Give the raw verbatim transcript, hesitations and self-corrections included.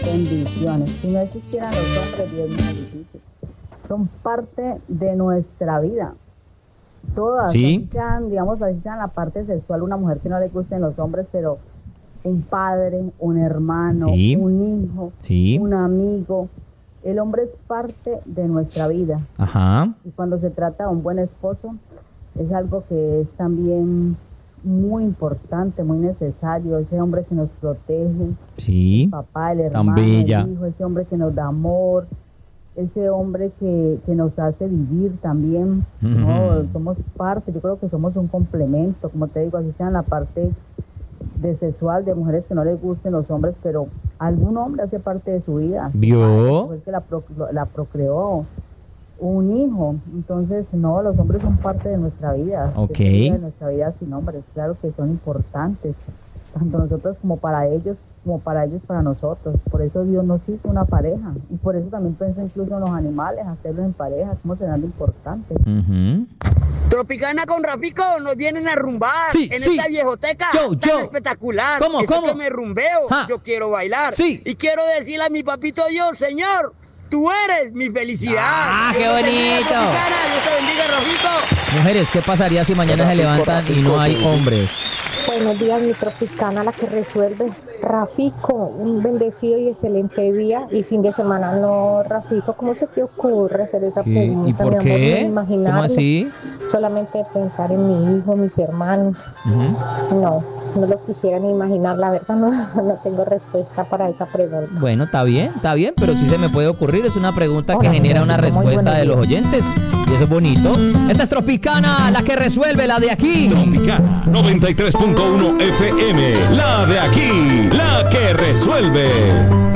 Bendiciones. Si no existieran los hombres, Dios mío, difícil. Son parte de nuestra vida. Todas, ¿Sí? así sean, digamos, así sean la parte sexual, una mujer que no le gusten los hombres, pero un padre, un hermano, Sí. un hijo, Sí. un amigo. El hombre es parte de nuestra vida. Ajá. Y cuando se trata de un buen esposo, es algo que es también muy importante, muy necesario. Ese hombre que nos protege, Sí. el papá, el Tan hermano, bella. el hijo, ese hombre que nos da amor, ese hombre que, que nos hace vivir también. ¿No? Somos parte, yo creo que somos un complemento, como te digo, así sea en la parte de sexual, de mujeres que no les gusten los hombres, pero algún hombre hace parte de su vida. ¿Vio? Fue el que la, pro- la procreó, un hijo. Entonces, no, los hombres son parte de nuestra vida. Ok. De nuestra vida sin hombres, claro que son importantes, tanto nosotros como para ellos, como para ellos para nosotros. Por eso Dios nos hizo una pareja. Y por eso también pensó incluso en los animales, hacerlo en pareja, cómo serán de importantes. Ujú. Tropicana con Rafico nos vienen a rumbar Sí, en sí. esta viejoteca Yo, tan yo. espectacular. ¿Cómo, Esto cómo? que me rumbeo, Ja. yo quiero bailar. Sí. Y quiero decirle a mi papito Dios, Señor, tú eres mi felicidad. Ah, qué Dios te bendiga, bonito. Tropicana, Dios te bendiga, Rafico. Mujeres, ¿qué pasaría si mañana se levantan y no hay hombres? Buenos días, mi Tropicana, la que resuelve. Rafico, un bendecido y excelente día y fin de semana. No, Rafico, ¿cómo se te ocurre hacer esa ¿Qué? pregunta? ¿Y por mi amor? qué? No imaginarlo. ¿Cómo así? Solamente pensar en mi hijo, mis hermanos. Ujú. No, no lo quisiera ni imaginar. La verdad, no, no tengo respuesta para esa pregunta. Bueno, está bien, está bien, pero sí se me puede ocurrir. Es una pregunta que Hola, genera una muy respuesta buenos de los días. oyentes y eso es bonito. Esta es Tropicana, la que resuelve, la de aquí. Tropicana noventa y tres punto uno F M, la de aquí, la que resuelve.